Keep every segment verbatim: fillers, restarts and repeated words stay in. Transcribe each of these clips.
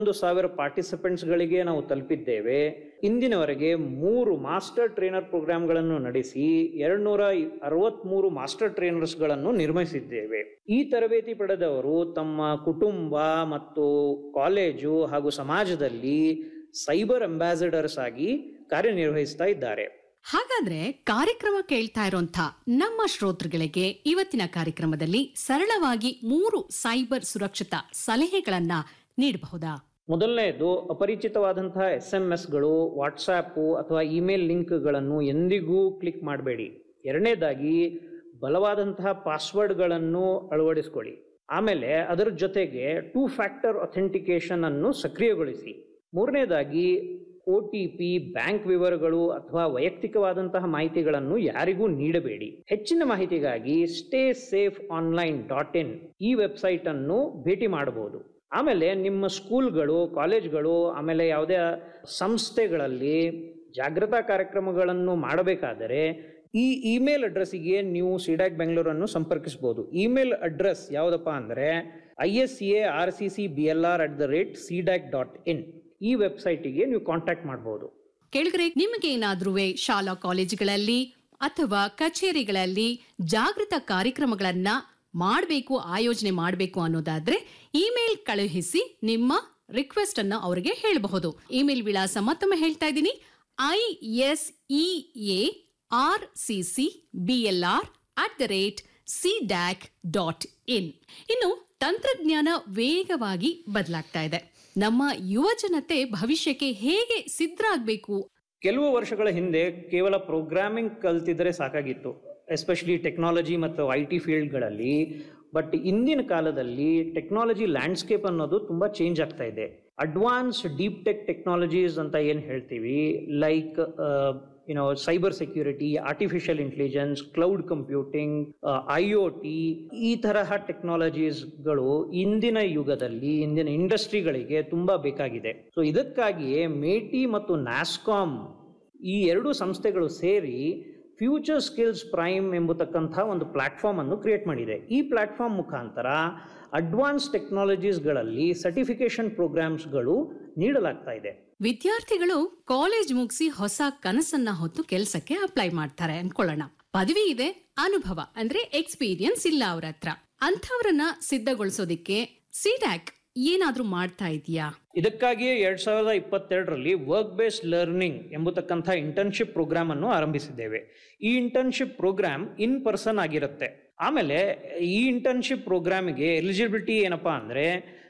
ಒಂದು ಸಾವಿರ ಪಾರ್ಟಿಸಿಪೆಂಟ್ಸ್ಗಳಿಗೆ ನಾವು ತಲುಪಿದ್ದೇವೆ. ಇಂದಿನವರೆಗೆ ಮೂರು ಮಾಸ್ಟರ್ ಟ್ರೈನರ್ ಪ್ರೋಗ್ರಾಂಗಳನ್ನು ನಡೆಸಿ ಎರಡ್ನೂರ ಅರವತ್ಮೂರು ಮಾಸ್ಟರ್ ಟ್ರೈನರ್ಸ್ಗಳನ್ನು ನಿರ್ಮಿಸಿದ್ದೇವೆ. ಈ ತರಬೇತಿ ಪಡೆದವರು ತಮ್ಮ ಕುಟುಂಬ ಮತ್ತು ಕಾಲೇಜು ಹಾಗೂ ಸಮಾಜದಲ್ಲಿ ಸೈಬರ್ ಅಂಬಾಸಿಡರ್ಸ್ ಆಗಿ ಕಾರ್ಯನಿರ್ವಹಿಸ್ತಾ ಇದ್ದಾರೆ. ಹಾಗಾದ್ರೆ ಕಾರ್ಯಕ್ರಮ ಕೇಳ್ತಾ ಇರೋಂಥ ನಮ್ಮ ಶ್ರೋತೃಗಳಿಗೆ ಇವತ್ತಿನ ಕಾರ್ಯಕ್ರಮದಲ್ಲಿ ಸರಳವಾಗಿ ಮೂರು ಸೈಬರ್ ಸುರಕ್ಷತಾ ಸಲಹೆಗಳನ್ನ ನೀಡಬಹುದಾ? ಮೊದಲನೆಯದು, ಅಪರಿಚಿತವಾದಂತಹ ಎಸ್ ಎಂ ಎಸ್ಗಳು, ವಾಟ್ಸಾಪ್ ಅಥವಾ ಇಮೇಲ್ ಲಿಂಕ್ಗಳನ್ನು ಎಂದಿಗೂ ಕ್ಲಿಕ್ ಮಾಡಬೇಡಿ. ಎರಡನೇದಾಗಿ, ಬಲವಾದಂತಹ ಪಾಸ್ವರ್ಡ್ಗಳನ್ನು ಅಳವಡಿಸಿಕೊಳ್ಳಿ. ಆಮೇಲೆ ಅದರ ಜೊತೆಗೆ ಟೂ ಫ್ಯಾಕ್ಟರ್ ಅಥೆಂಟಿಕೇಶನ್ ಅನ್ನು ಸಕ್ರಿಯಗೊಳಿಸಿ. ಮೂರನೇದಾಗಿ, ಒ ಟಿ ಪಿ, ಬ್ಯಾಂಕ್ ವಿವರಗಳು ಅಥವಾ ವೈಯಕ್ತಿಕವಾದಂತಹ ಮಾಹಿತಿಗಳನ್ನು ಯಾರಿಗೂ ನೀಡಬೇಡಿ. ಹೆಚ್ಚಿನ ಮಾಹಿತಿಗಾಗಿ stay safe online dot in ಈ ವೆಬ್ಸೈಟ್ ಅನ್ನು ಭೇಟಿ ಮಾಡಬಹುದು. ಆಮೇಲೆ ನಿಮ್ಮ ಸ್ಕೂಲ್ಗಳು, ಕಾಲೇಜ್ಗಳು, ಆಮೇಲೆ ಯಾವುದೇ ಸಂಸ್ಥೆಗಳಲ್ಲಿ ಜಾಗೃತಾ ಕಾರ್ಯಕ್ರಮಗಳನ್ನು ಮಾಡಬೇಕಾದರೆ ಈ ಇಮೇಲ್ ಅಡ್ರೆಸ್ಸಿಗೆ ನೀವು ಸಿಡ್ಯಾಕ್ ಬೆಂಗಳೂರನ್ನು ಸಂಪರ್ಕಿಸಬಹುದು. ಇಮೇಲ್ ಅಡ್ರೆಸ್ ಯಾವುದಪ್ಪ ಅಂದರೆ I S C A R C C B L are at the rate CDAC dot in ಈ ವೆಬ್ಸೈಟಿಗೆ ನೀವು ಕಾಂಟ್ಯಾಕ್ಟ್ ಮಾಡಬಹುದು. ಕೇಳಿದ್ರೆ ನಿಮಗೆ ಏನಾದ್ರೂ ಶಾಲಾ ಕಾಲೇಜುಗಳಲ್ಲಿ ಅಥವಾ ಕಚೇರಿಗಳಲ್ಲಿ ಜಾಗೃತ ಕಾರ್ಯಕ್ರಮಗಳನ್ನ ಮಾಡಬೇಕು, ಆಯೋಜನೆ ಮಾಡಬೇಕು ಅನ್ನೋದಾದ್ರೆ ಇಮೇಲ್ ಕಳುಹಿಸಿ ನಿಮ್ಮ ರಿಕ್ವೆಸ್ಟ್ ಅನ್ನ ಅವರಿಗೆ ಹೇಳಬಹುದು. ಇಮೇಲ್ ವಿಳಾಸ ಮತ್ತೊಮ್ಮೆ ಹೇಳ್ತಾ ಇದ್ದೀನಿ, I S E A R C C B L are at the rate C ಡ್ಯಾಕ್ dot in. ಇನ್ನು ತಂತ್ರಜ್ಞಾನ ವೇಗವಾಗಿ ಬದಲಾಗ್ತಾ ಇದೆ. ನಮ್ಮ ಯುವ ಜನತೆ ಭವಿಷ್ಯಕ್ಕೆ ಹೇಗೆ ಸಿದ್ಧರಾಗಬೇಕು? ಕೆಲವು ವರ್ಷಗಳ ಹಿಂದೆ ಕೇವಲ ಪ್ರೋಗ್ರಾಮಿಂಗ್ ಕಲ್ತಿದ್ರೆ ಸಾಕಾಗಿತ್ತು, ಎಸ್ಪೆಷಲಿ ಟೆಕ್ನಾಲಜಿ ಮತ್ತು ಐ ಟಿ ಫೀಲ್ಡ್ಗಳಲ್ಲಿ. ಬಟ್ ಇಂದಿನ ಕಾಲದಲ್ಲಿ ಟೆಕ್ನಾಲಜಿ ಲ್ಯಾಂಡ್ಸ್ಕೇಪ್ ಅನ್ನೋದು ತುಂಬ ಚೇಂಜ್ ಆಗ್ತಾ ಇದೆ. ಅಡ್ವಾನ್ಸ್ ಡೀಪ್ ಟೆಕ್ ಟೆಕ್ನಾಲಜೀಸ್ ಅಂತ ಏನು ಹೇಳ್ತೀವಿ, like you know cyber security, artificial intelligence, cloud computing, I O T, ಈ ತರಹ ಟೆಕ್ನಾಲಜೀಸ್ಗಳು ಇಂದಿನ ಯುಗದಲ್ಲಿ ಇಂದಿನ ಇಂಡಸ್ಟ್ರಿಗಳಿಗೆ ತುಂಬ ಬೇಕಾಗಿದೆ. ಸೊ ಇದಕ್ಕಾಗಿಯೇ ಮೇಟಿ ಮತ್ತು ನ್ಯಾಸ್ಕಾಮ್ ಈ ಎರಡು ಸಂಸ್ಥೆಗಳು ಸೇರಿ ಫ್ಯೂಚರ್ ಸ್ಕಿಲ್ಸ್ ಪ್ರೈಮ್ ಎಂಬತಕ್ಕಂಥ ಒಂದು ಪ್ಲಾಟ್ಫಾರ್ಮ್ ಅನ್ನು ಕ್ರಿಯೇಟ್ ಮಾಡಿದೆ. ಈ ಪ್ಲಾಟ್ಫಾರ್ಮ್ ಮುಖಾಂತರ ಅಡ್ವಾನ್ಸ್ ಟೆಕ್ನಾಲಜೀಸ್ಗಳಲ್ಲಿ ಸರ್ಟಿಫಿಕೇಶನ್ ಪ್ರೋಗ್ರಾಮ್ಸ್ಗಳು ನೀಡಲಾಗ್ತಾ ಇದೆ. ವಿದ್ಯಾರ್ಥಿಗಳು ಕಾಲೇಜ್ ಮುಗಿಸಿ ಹೊಸ ಕನಸನ್ನ ಹೊತ್ತು ಕೆಲಸಕ್ಕೆ ಅಪ್ಲೈ ಮಾಡ್ತಾರೆ ಅನ್ಕೊಳ್ಳೋಣ. ಪದವಿ ಇದೆ, ಅನುಭವ ಅಂದ್ರೆ ಎಕ್ಸ್ಪೀರಿಯನ್ಸ್ ಇಲ್ಲ ಅವ್ರ ಹತ್ರ. ಅಂಥವ್ರನ್ನ ಸಿದ್ಧಗೊಳಿಸೋದಿಕ್ಕೆ ಸಿಡ್ಯಾಕ್ ಏನಾದ್ರೂ ಮಾಡ್ತಾ ಇದೆಯಾ? ಇದಕ್ಕಾಗಿಯೇ ಎರಡ್ ಸಾವಿರದ ಇಪ್ಪತ್ತೆರಡರಲ್ಲಿ ವರ್ಕ್ ಬೇಸ್ಡ್ ಲರ್ನಿಂಗ್ ಎಂಬತಕ್ಕಂಥ ಇಂಟರ್ನ್ಶಿಪ್ ಪ್ರೋಗ್ರಾಮ್ ಅನ್ನು ಆರಂಭಿಸಿದ್ದೇವೆ. ಈ ಇಂಟರ್ನ್ಶಿಪ್ ಪ್ರೋಗ್ರಾಮ್ ಇನ್ ಪರ್ಸನ್ ಆಗಿರುತ್ತೆ. ಆಮೇಲೆ ಈ ಇಂಟರ್ನ್ಶಿಪ್ ಪ್ರೋಗ್ರಾಮಿಗೆ ಎಲಿಜಿಬಿಲಿಟಿ ಏನಪ್ಪಾ ಅಂದರೆ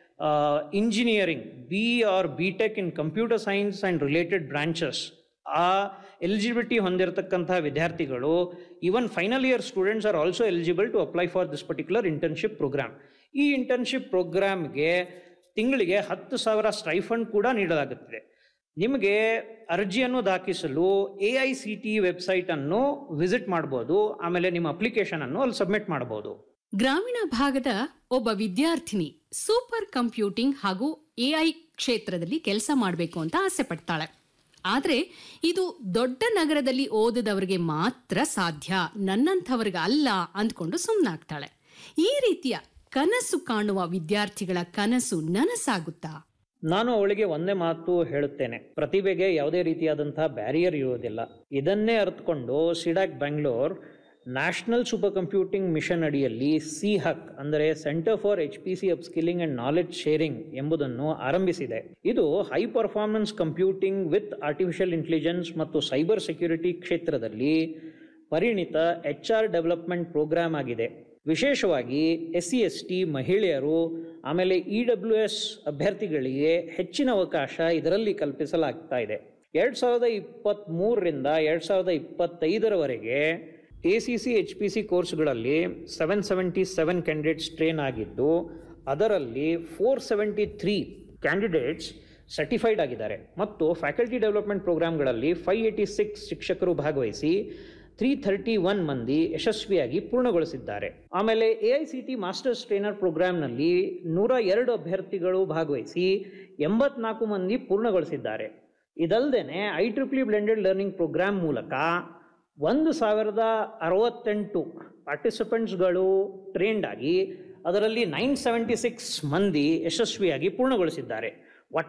engineering, B R B tech in computer science and related branches, ಆ ಎಲಿಜಿಬಿಲಿಟಿ ಹೊಂದಿರತಕ್ಕಂತಹ ವಿದ್ಯಾರ್ಥಿಗಳು, even final year students are also eligible to apply for this particular internship program. ಈ internship ಪ್ರೋಗ್ರಾಮ್ಗೆ ತಿಂಗಳಿಗೆ ಹತ್ತು ಸಾವಿರ ಸ್ಟೈಫಂಡ್ ಕೂಡ ನೀಡಲಾಗುತ್ತದೆ. ನಿಮಗೆ ಅರ್ಜಿಯನ್ನು ದಾಖಲಿಸಲು A I C T website ಅನ್ನು ವಿಸಿಟ್ ಮಾಡ್ಬೋದು. ಆಮೇಲೆ ನಿಮ್ಮ ಅಪ್ಲಿಕೇಶನ್ ಅನ್ನು ಅಲ್ಲಿ ಸಬ್ಮಿಟ್ ಮಾಡಬಹುದು. ಗ್ರಾಮೀಣ ಭಾಗದ ಒಬ್ಬ ವಿದ್ಯಾರ್ಥಿನಿ ಸೂಪರ್ ಕಂಪ್ಯೂಟಿಂಗ್ ಹಾಗೂ ಎ ಐ ಕ್ಷೇತ್ರದಲ್ಲಿ ಕೆಲಸ ಮಾಡಬೇಕು ಅಂತ ಆಸೆ ಪಡ್ತಾಳೆ. ಆದ್ರೆ ಇದು ದೊಡ್ಡ ನಗರದಲ್ಲಿ ಓದದವರಿಗೆ ಮಾತ್ರ ಸಾಧ್ಯ, ನನ್ನಂಥವ್ರಿಗೆ ಅಲ್ಲ ಅಂದ್ಕೊಂಡು ಸುಮ್ಮನಾಗ್ತಾಳೆ. ಈ ರೀತಿಯ ಕನಸು ಕಾಣುವ ವಿದ್ಯಾರ್ಥಿಗಳ ಕನಸು ನನಸಾಗುತ್ತಾ? ನಾನು ಅವಳಿಗೆ ಒಂದೇ ಮಾತು ಹೇಳುತ್ತೇನೆ, ಪ್ರತಿಭೆಗೆ ಯಾವುದೇ ರೀತಿಯಾದಂತಹ ಬ್ಯಾರಿಯರ್ ಇರುವುದಿಲ್ಲ. ಇದನ್ನೇ ಅರ್ಥಕೊಂಡು CDAC Bengaluru national super computing mission ಅಡಿಯಲ್ಲಿ ಸಿ ಹಕ್ ಅಂದರೆ centre for H P C upskilling and knowledge sharing ಎಂಬುದನ್ನು ಆರಂಭಿಸಿದೆ. ಇದು high performance computing with artificial intelligence ಮತ್ತು ಸೈಬರ್ ಸೆಕ್ಯೂರಿಟಿ ಕ್ಷೇತ್ರದಲ್ಲಿ ಪರಿಣಿತ ಎಚ್ ಆರ್ ಡೆವಲಪ್ಮೆಂಟ್ ಪ್ರೋಗ್ರಾಮ್ ಆಗಿದೆ. ವಿಶೇಷವಾಗಿ ಎಸ್ ಸಿ ಎಸ್ ಟಿ, ಮಹಿಳೆಯರು, ಆಮೇಲೆ ಇ ಡಬ್ಲ್ಯೂ ಎಸ್ ಅಭ್ಯರ್ಥಿಗಳಿಗೆ ಹೆಚ್ಚಿನ ಅವಕಾಶ ಇದರಲ್ಲಿ ಕಲ್ಪಿಸಲಾಗ್ತಾ ಇದೆ. ಎರಡು ಸಾವಿರದ ಇಪ್ಪತ್ತ್ ಮೂರರಿಂದ ಎರಡು ಸಾವಿರದ ಇಪ್ಪತ್ತೈದರವರೆಗೆ A C C H P C ಕೋರ್ಸ್ಗಳಲ್ಲಿ seven seventy seven candidates train ಆಗಿದ್ದು, ಅದರಲ್ಲಿ four seventy three candidates certified ಆಗಿದ್ದಾರೆ. ಮತ್ತು faculty development ಪ್ರೋಗ್ರಾಮ್ಗಳಲ್ಲಿ five eighty six ಶಿಕ್ಷಕರು ಭಾಗವಹಿಸಿ ತ್ರೀ ಥರ್ಟಿ ಒನ್ ಮಂದಿ ಯಶಸ್ವಿಯಾಗಿ ಪೂರ್ಣಗೊಳಿಸಿದ್ದಾರೆ. ಆಮೇಲೆ A I C T masters trainer ಪ್ರೋಗ್ರಾಮ್ನಲ್ಲಿ ನೂರ ಎರಡು ಅಭ್ಯರ್ಥಿಗಳು ಭಾಗವಹಿಸಿ ಎಂಬತ್ನಾಲ್ಕು ಮಂದಿ ಪೂರ್ಣಗೊಳಿಸಿದ್ದಾರೆ. ಇದಲ್ಲದೆ ಐ ಟ್ರಿಪ್ಲಿ ಬ್ಲೆಂಡೆಡ್ ಲರ್ನಿಂಗ್ ಪ್ರೋಗ್ರಾಮ್ ಮೂಲಕ ಒಂದು ಸಾವಿರದ ಅರವತ್ತೆಂಟು ಪಾರ್ಟಿಸಿಪೆಂಟ್ಸ್ಗಳು ಟ್ರೈನ್ಡ್ ಆಗಿ ಅದರಲ್ಲಿ ನೈನ್ ಸೆವೆಂಟಿ ಸಿಕ್ಸ್ ಮಂದಿ ಯಶಸ್ವಿಯಾಗಿ ಪೂರ್ಣಗೊಳಿಸಿದ್ದಾರೆ.